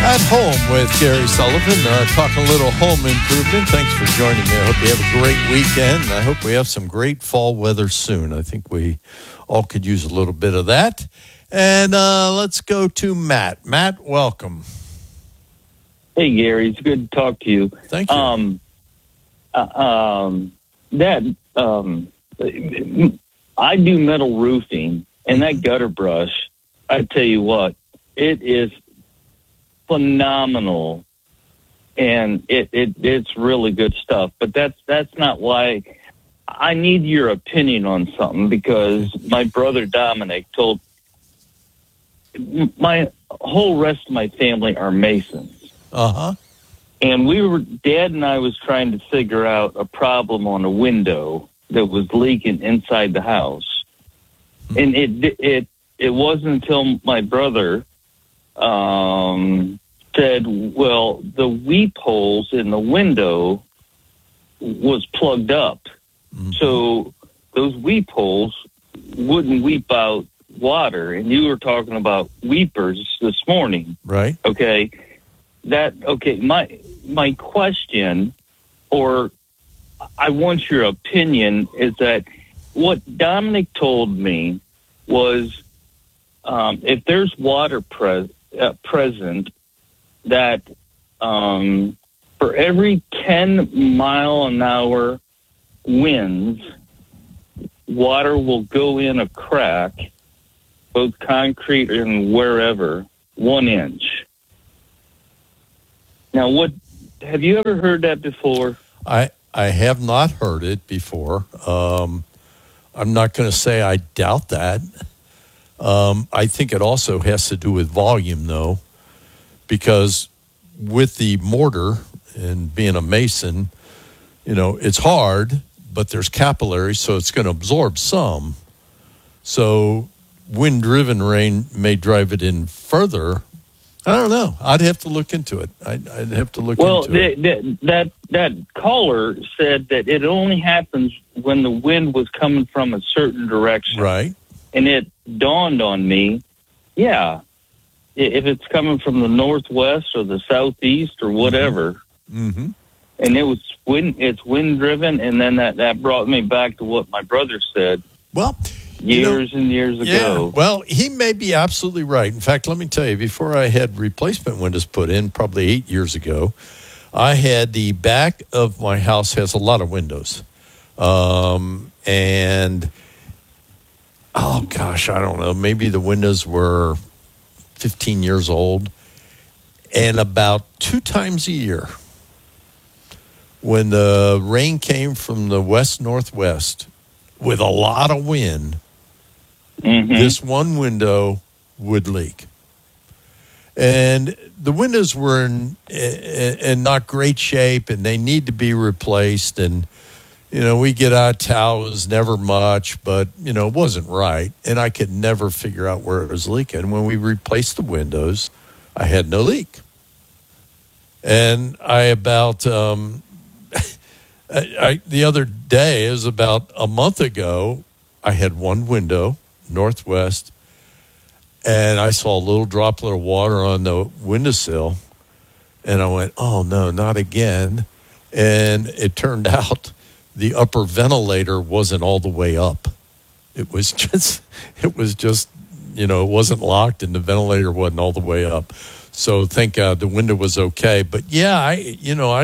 At Home with Gary Sullivan, talking a little home improvement. Thanks for joining me. I hope you have a great weekend. I hope we have some great fall weather soon. I think we all could use a little bit of that. And let's go to Matt. Matt, welcome. Hey, Gary. It's good to talk to you. Thank you. I do metal roofing, and that gutter brush, I tell you what, it is phenomenal, and it's really good stuff. But that's not why I need your opinion on something, because my brother Dominic told my whole rest of my family are Masons. Uh-huh. And Dad and I was trying to figure out a problem on a window that was leaking inside the house. And it wasn't until my brother said, well, the weep holes in the window was plugged up. Mm-hmm. So those weep holes wouldn't weep out water. And you were talking about weepers this morning. Right. Okay. My question, or I want your opinion, is that what Dominic told me was if there's water present, that for every 10-mile-an-hour winds, water will go in a crack, both concrete and wherever, 1 inch. Now, have you ever heard that before? I have not heard it before. I'm not going to say I doubt that. I think it also has to do with volume, though, because with the mortar and being a mason, it's hard, but there's capillaries, so it's going to absorb some. So wind-driven rain may drive it in further. I don't know. I'd have to look into it. I'd have to look into it. That caller said that it only happens when the wind was coming from a certain direction. Right. And it dawned on me, if it's coming from the northwest or the southeast or whatever, mm-hmm. and it's wind driven, and then that brought me back to what my brother said. Well, years and years ago. Yeah, well, he may be absolutely right. In fact, let me tell you, before I had replacement windows put in, probably 8 years ago, I had the back of my house has a lot of windows. And, oh gosh, I don't know, maybe the windows were 15 years old. And about 2 times a year, when the rain came from the west-northwest with a lot of wind, mm-hmm. this one window would leak. And the windows were in not great shape, and they need to be replaced. And, we get out towel, it was never much, but, it wasn't right. And I could never figure out where it was leaking. When we replaced the windows, I had no leak. And the other day, it was about a month ago, I had one window, northwest, and I saw a little droplet of water on the windowsill, and I went, oh, no, not again. And it turned out the upper ventilator wasn't all the way up. It was just, it wasn't locked, and the ventilator wasn't all the way up. So thank God the window was okay. But yeah, I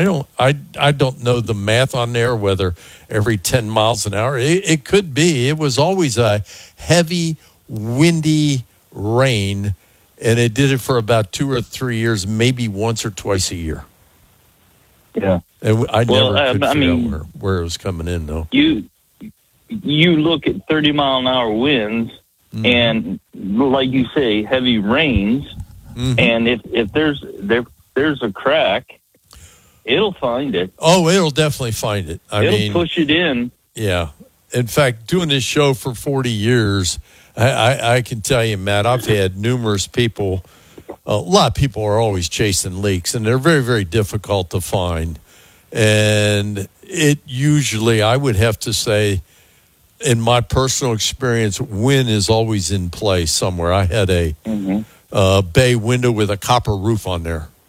don't know the math on there, whether every 10 miles an hour. It could be. It was always a heavy, windy rain, and it did it for about 2 or 3 years, maybe once or twice a year. Yeah. And I never could figure out where it was coming in, though. You look at 30-mile-an-hour winds, mm-hmm. and like you say, heavy rains. Mm-hmm. And if there's a crack, it'll find it. Oh, it'll definitely find it. It'll push it in. Yeah. In fact, doing this show for 40 years, I can tell you, Matt, I've had numerous people. A lot of people are always chasing leaks, and they're very, very difficult to find. And it usually, I would have to say, in my personal experience, wind is always in play somewhere. I had a bay window with a copper roof on there,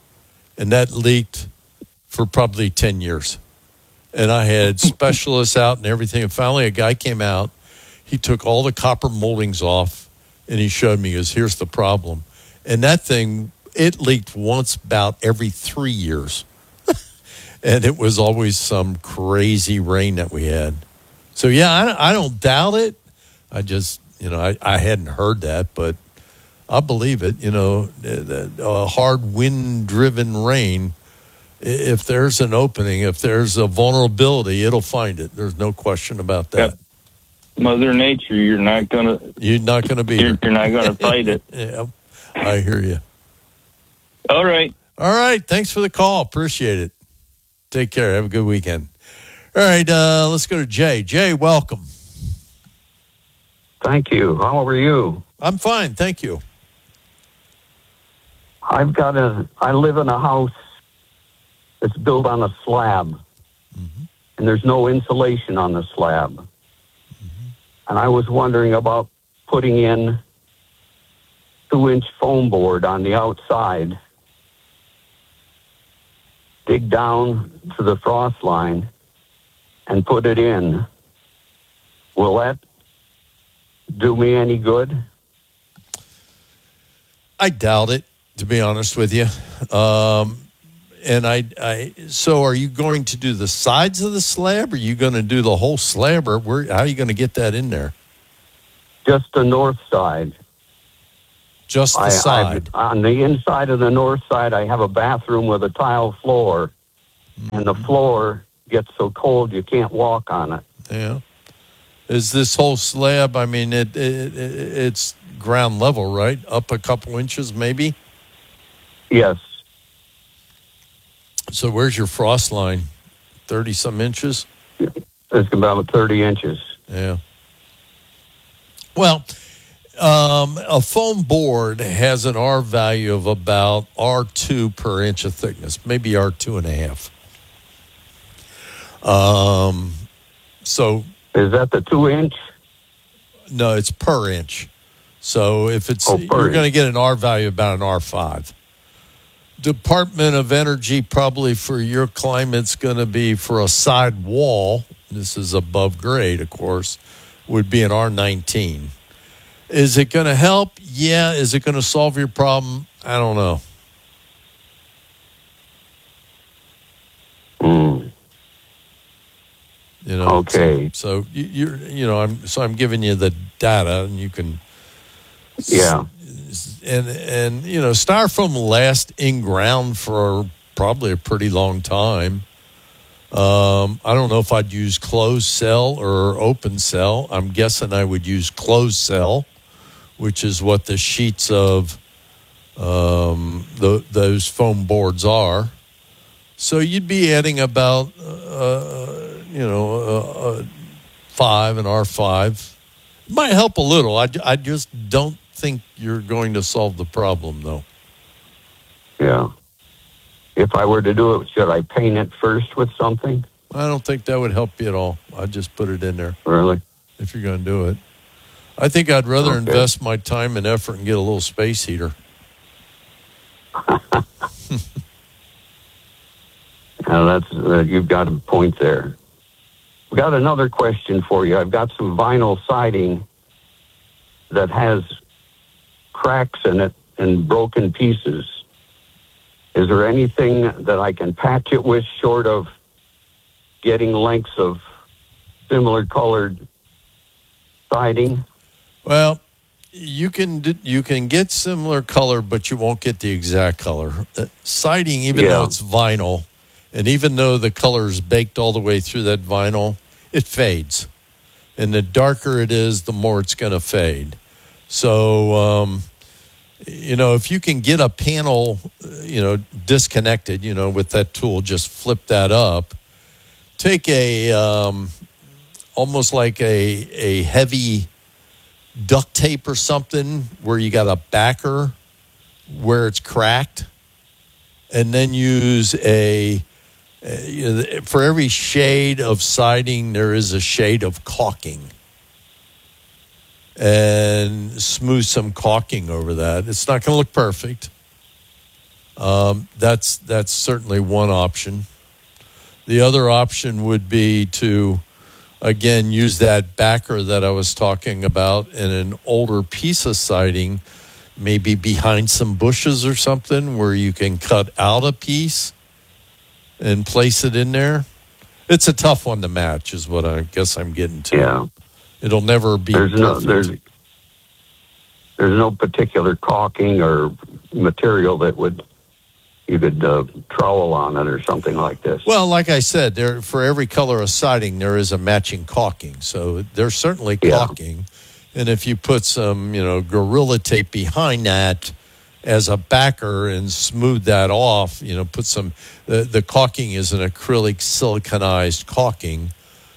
and that leaked for probably 10 years. And I had specialists out and everything. And finally, a guy came out. He took all the copper moldings off, and he showed me, he goes, here's the problem. And that thing, it leaked once about every 3 years. And it was always some crazy rain that we had. So, yeah, I don't doubt it. I just, I hadn't heard that, but I believe it. Hard wind-driven rain, if there's an opening, if there's a vulnerability, it'll find it. There's no question about that. Yep. Mother Nature, you're not gonna be. You're not gonna fight it. Yeah, I hear you. All right. Thanks for the call. Appreciate it. Take care. Have a good weekend. All right. Let's go to Jay. Jay, welcome. Thank you. How are you? I'm fine. Thank you. I live in a house that's built on a slab, and there's no insulation on the slab. And I was wondering about putting in 2-inch foam board on the outside, dig down to the frost line, and put it in. Will that do me any good? I doubt it, to be honest with you. So are you going to do the sides of the slab, or are you going to do the whole slab, or how are you going to get that in there? Just the north side. Just the side? On the inside of the north side, I have a bathroom with a tile floor, and the floor gets so cold you can't walk on it. Yeah. Is this whole slab, I mean, it's ground level, right? Up a couple inches maybe? Yes. So where's your frost line? 30-some inches? It's about 30 inches. Yeah. Well, a foam board has an R value of about R2 per inch of thickness, maybe R2 and a half. So is that the 2-inch? No, it's per inch. So if you're going to get an R value about an R5. Department of Energy probably for your climate's going to be for a side wall. This is above grade, of course, would be an R19. Is it going to help? Yeah. Is it going to solve your problem? I don't know. Okay. So I'm giving you the data, and you can. Yeah. And styrofoam will last in ground for probably a pretty long time. I don't know if I'd use closed cell or open cell. I'm guessing I would use closed cell, which is what the sheets of those foam boards are. So you'd be adding about, 5 and R5. It might help a little. I just don't think you're going to solve the problem, though. Yeah. If I were to do it, should I paint it first with something? I don't think that would help you at all. I'd just put it in there. Really? If you're going to do it. I think I'd rather invest my time and effort and get a little space heater. Now you've got a point there. We got another question for you. I've got some vinyl siding that has cracks in it and broken pieces. Is there anything that I can patch it with short of getting lengths of similar colored siding? Well, you can get similar color, but you won't get the exact color. Siding, even though it's vinyl, and even though the color is baked all the way through that vinyl, it fades. And the darker it is, the more it's going to fade. So, if you can get a panel, disconnected, with that tool, just flip that up. Take almost like a heavy duct tape or something where you got a backer where it's cracked, and then use for every shade of siding, there is a shade of caulking. And smooth some caulking over that. It's not going to look perfect. That's certainly one option. The other option would be to, again, use that backer that I was talking about in an older piece of siding, maybe behind some bushes or something, where you can cut out a piece and place it in there. It's a tough one to match, is what I guess I'm getting to. Yeah. It'll never be perfect. There's no particular caulking or material that you could trowel on it or something like this. Well, like I said, for every color of siding, there is a matching caulking. So there's certainly caulking. And if you put some, Gorilla Tape behind that as a backer and smooth that off, put some, the caulking is an acrylic siliconized caulking.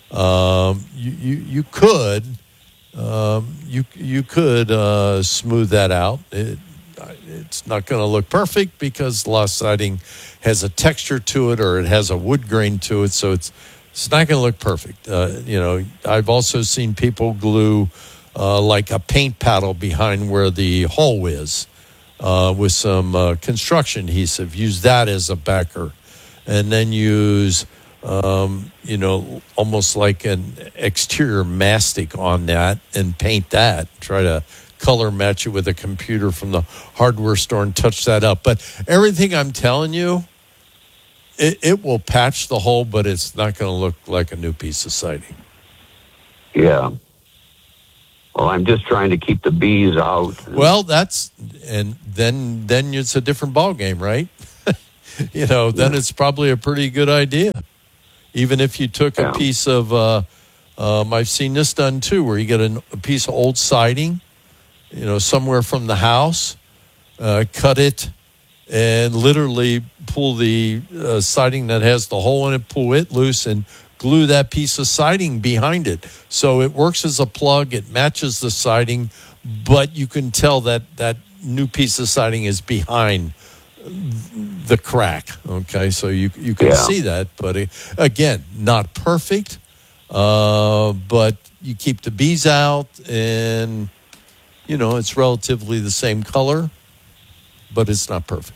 You could smooth that out. It's not going to look perfect because a lot of siding has a texture to it, or it has a wood grain to it, so it's not going to look perfect. I've also seen people glue like a paint paddle behind where the hole is with some construction adhesive. Use that as a backer, and then use almost like an exterior mastic on that and paint that. Try to color match it with a computer from the hardware store and touch that up. But everything I'm telling you, it will patch the hole, but it's not going to look like a new piece of siding. Yeah. Well, I'm just trying to keep the bees out. Well, then it's a different ballgame, right? Then it's probably a pretty good idea. Even if you took a piece of, I've seen this done too, where you get a piece of old siding, somewhere from the house, cut it, and literally pull the siding that has the hole in it, pull it loose, and glue that piece of siding behind it. So it works as a plug, it matches the siding, but you can tell that new piece of siding is behind the crack. Okay, so you can see that, but again, not perfect, but you keep the bees out, and it's relatively the same color, but it's not perfect.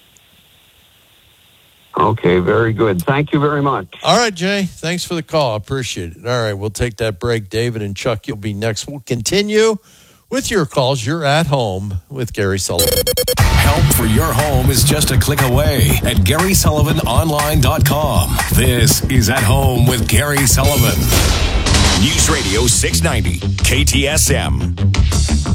Okay, very good. Thank you very much. All right, Jay, thanks for the call. I appreciate it. All right, we'll take that break. David and Chuck, you'll be next. We'll continue with your calls. You're at home with Gary Sullivan. Help for your home is just a click away at GarySullivanOnline.com. This is At Home with Gary Sullivan. News Radio 690, KTSM.